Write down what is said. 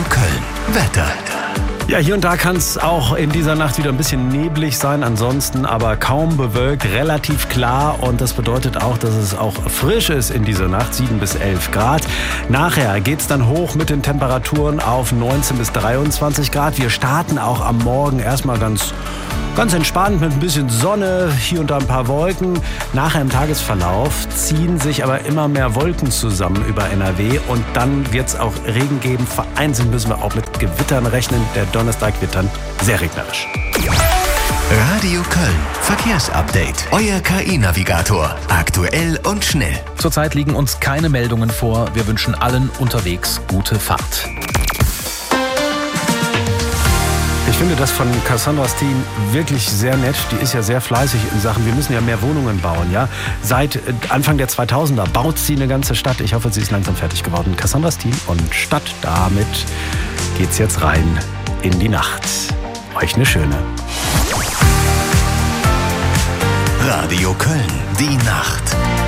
Köln. Wetter. Ja, hier und da kann es auch in dieser Nacht wieder ein bisschen neblig sein, ansonsten aber kaum bewölkt, relativ klar, und das bedeutet auch, dass es auch frisch ist in dieser Nacht, 7 bis 11 Grad. Nachher geht es dann hoch mit den Temperaturen auf 19 bis 23 Grad. Wir starten auch am Morgen erstmal ganz entspannt mit ein bisschen Sonne, hier und da ein paar Wolken. Nachher im Tagesverlauf ziehen sich aber immer mehr Wolken zusammen über NRW und dann wird es auch Regen geben. Vereinzelt müssen wir auch mit Gewittern rechnen. Der Donnerstag wird dann sehr regnerisch. Radio Köln. Verkehrsupdate. Euer KI-Navigator. Aktuell und schnell. Zurzeit liegen uns keine Meldungen vor. Wir wünschen allen unterwegs gute Fahrt. Ich finde das von Cassandras Team wirklich sehr nett. Die ist ja sehr fleißig in Sachen, wir müssen ja mehr Wohnungen bauen. Ja? Seit Anfang der 2000er baut sie eine ganze Stadt. Ich hoffe, sie ist langsam fertig geworden. Cassandras Team und Stadt, damit geht's jetzt rein in die Nacht. Euch eine schöne. Radio Köln. Die Nacht.